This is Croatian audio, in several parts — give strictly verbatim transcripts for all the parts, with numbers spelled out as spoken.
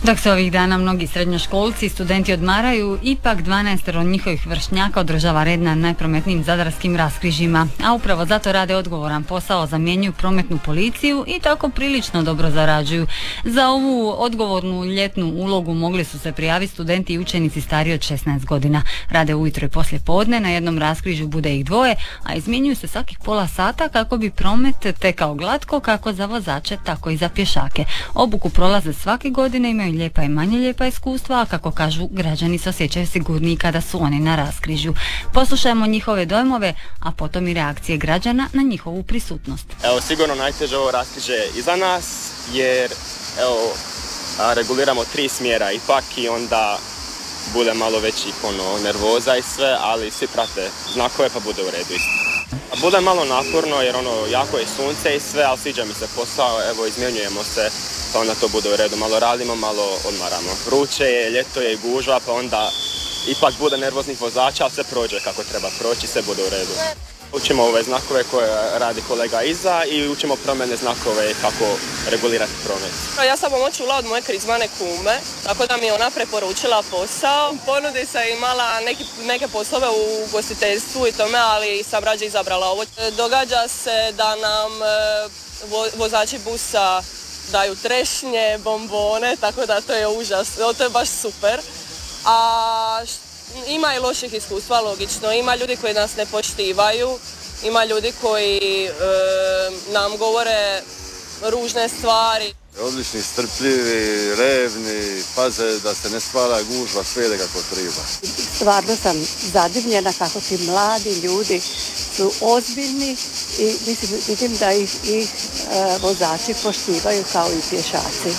Dok se ovih dana mnogi srednjoškolci i studenti odmaraju, ipak dvanaestero njihovih vršnjaka održava red na najprometnijim zadarskim raskrižjima, a upravo zato rade odgovoran posao, zamjenjuju prometnu policiju i tako prilično dobro zarađuju. Za ovu odgovornu ljetnu ulogu mogli su se prijaviti studenti i učenici stariji od šesnaest godina. Rade ujutro i poslije podne, na jednom raskrižju bude ih dvoje, a izmjenjuju se svakih pola sata kako bi promet tekao glatko kako za vozače, tako i za pješake. Obuku prolaze svake godine, imaju lijepa i manje lijepa iskustva, a kako kažu, građani se osjećaju sigurniji kada su oni na raskrižju. Poslušajmo njihove dojmove, a potom i reakcije građana na njihovu prisutnost. Evo, sigurno najteže ovo raskrižje iza nas, jer evo, a, reguliramo tri smjera ipak i onda bude malo veći ono, nervoza i sve, ali svi prate znakove pa bude u redu isto. A bude malo naporno jer ono, jako je sunce i sve, ali sviđa mi se posao, evo izmjenjujemo se, pa onda to bude u redu, malo radimo, malo odmaramo. Vruće je, ljeto je i gužva, pa onda ipak bude nervoznih vozača, ali sve prođe kako treba proći, sve bude u redu. Učimo ove znakove koje radi kolega iza i učimo promjene znakove kako regulirati promet. Ja sam pomoć čula od moje krizmane kume, tako da mi je ona preporučila posao. Ponudi se imala neki, neke poslove u ugostiteljstvu i tome, ali sam rađe izabrala ovo. Događa se da nam vo, vozači busa daju trešnje, bombone, tako da to je užas, to je baš super. A ima i loših iskustva, logično, ima ljudi koji nas ne poštivaju, ima ljudi koji e, nam govore ružne stvari. Odlični, strpljivi, revni, paze da se ne stvara gužva, sve ide kako treba. Stvarno sam zadivljena kako ti mladi ljudi su ozbiljni i mislim, vidim da ih, ih e, vozači poštivaju kao i pješaci.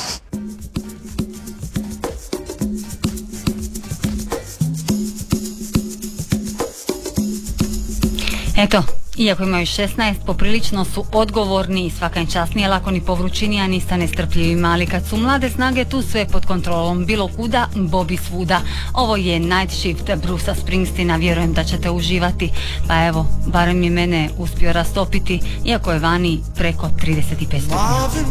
Eto, iako imaju šesnaest, poprilično su odgovorni i svaka im čast nije lako ni po vrućini, a ni sa nestrpljivima, ali kad su mlade snage tu sve pod kontrolom, bilo kuda, Bobby svuda. Ovo je Night Shift Brucea Springsteena, vjerujem da ćete uživati, pa evo, barem je mene uspio rastopiti, iako je vani preko trideset pet stupnja.